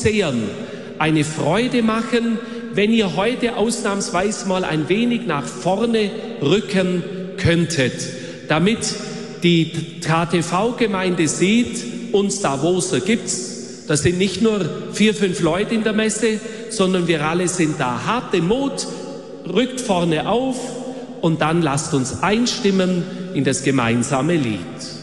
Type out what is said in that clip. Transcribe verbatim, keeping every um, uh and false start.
Pharisäern eine Freude machen, wenn ihr heute ausnahmsweise mal ein wenig nach vorne rücken könntet, damit die K T V-Gemeinde sieht, uns Davoser gibt's. Das sind nicht nur vier, fünf Leute in der Messe, sondern wir alle sind da. Habt den Mut, rückt vorne auf und dann lasst uns einstimmen in das gemeinsame Lied.